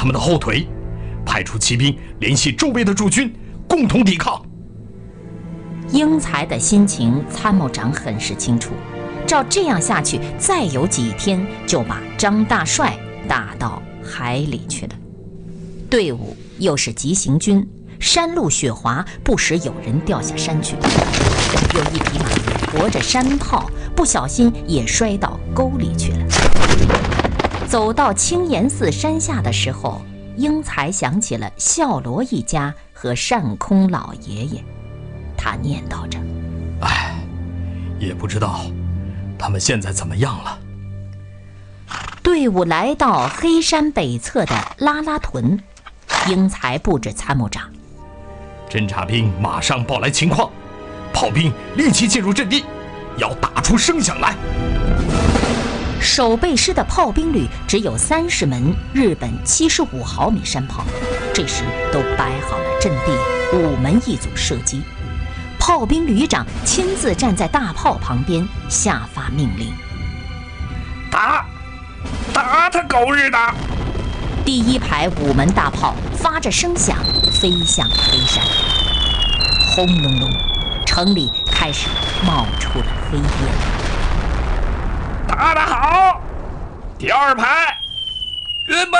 他们的后腿，派出骑兵联系周围的驻军，共同抵抗。 英才的心情，参谋长很是清楚。照这样下去，再有几天就把张大帅打到海里去了。队伍又是急行军，山路雪滑，不时有人掉下山去。有一匹马驮着山炮，不小心也摔到沟里去了。走到青岩寺山下的时候，英才想起了孝罗一家和善空老爷爷，他念叨着： 哎，也不知道他们现在怎么样了。 队伍来到黑山北侧的拉拉屯，英才布置参谋长： 侦察兵马上报来情况，炮兵立即进入阵地，要打出声响来。 守备师的炮兵旅只有30门日本75毫米山炮，这时都摆好了阵地，5门一组射击。炮兵旅长亲自站在大炮旁边下发命令： 打他狗日的！ 第一排5门大炮发着声响飞向黑山，轰隆隆，城里开始冒出了黑烟。 打得好！第二排，人们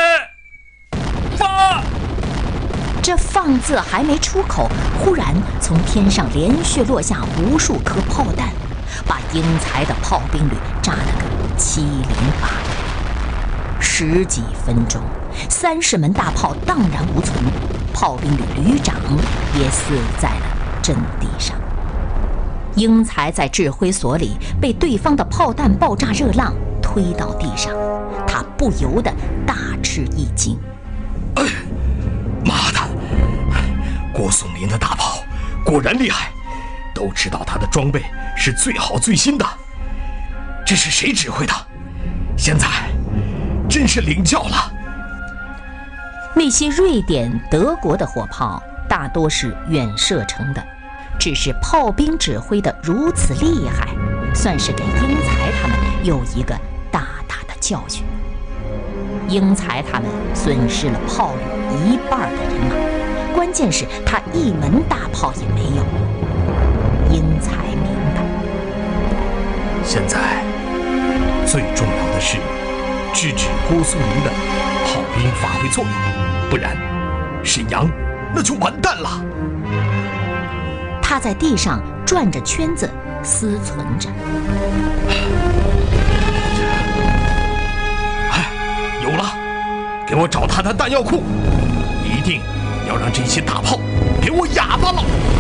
放！ 这放字还没出口，忽然从天上连续落下无数颗炮弹，把英才的炮兵旅炸得个七零八落。10几分钟，30门大炮荡然无存，炮兵旅旅长也死在了阵地上。英才在指挥所里被对方的炮弹爆炸热浪推到地上，他不由得大吃一惊。 妈的，郭松龄的大炮果然厉害，都知道他的装备是最好最新的。这是谁指挥的？现在真是领教了。 那些瑞典、德国的火炮大多是远射程的，只是炮兵指挥的如此厉害，算是给英才他们又一个大大的教训。英才他们损失了炮旅1半的人马，关键是他1门大炮也没有。英才明白， 现在最重要的是制止郭松龄的炮兵发挥作用，不然沈阳那就完蛋了。 他在地上转着圈子思忖着。 有了，给我找他的弹药库，一定要让这些大炮给我哑巴了。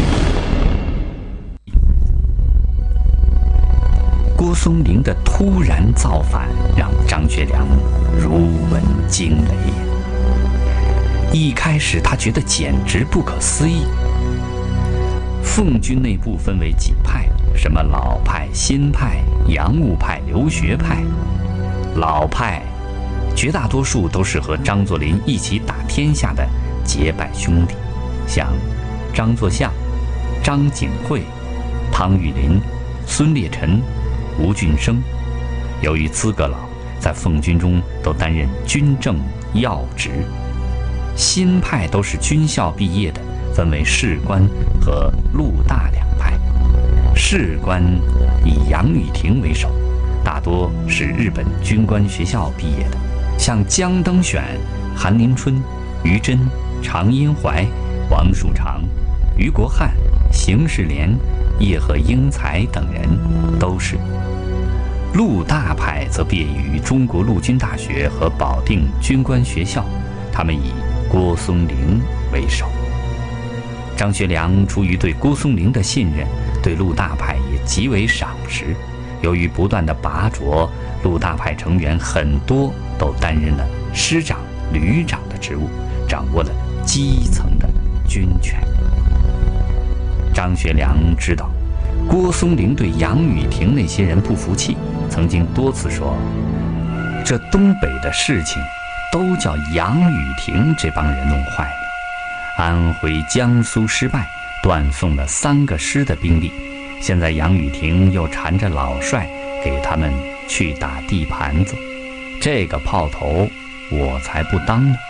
郭松龄的突然造反让张学良如闻惊雷。一开始他觉得简直不可思议。奉军内部分为几派，什么老派、新派、洋务派、留学派。老派绝大多数都是和张作霖一起打天下的结拜兄弟，像张作相、张景惠、汤玉麟、孙烈臣、吴俊升。由于资格老，在奉军中都担任军政要职。新派都是军校毕业的，分为士官和陆大两派。士官以杨宇霆为首，大多是日本军官学校毕业的，像江登选、韩林春、于真、常荫怀、王树常、于国汉、邢世廉、叶赫英才等人都是。陆大派则毕业于中国陆军大学和保定军官学校，他们以郭松龄为首。张学良出于对郭松龄的信任，对陆大派也极为赏识。由于不断的拔擢，陆大派成员很多都担任了师长、旅长的职务，掌握了基层的军权。张学良知道郭松龄对杨宇霆那些人不服气，曾经多次说，这东北的事情都叫杨宇霆这帮人弄坏了。安徽、江苏失败，断送了3个师的兵力，现在杨宇霆又缠着老帅给他们去打地盘子，这个炮头我才不当呢。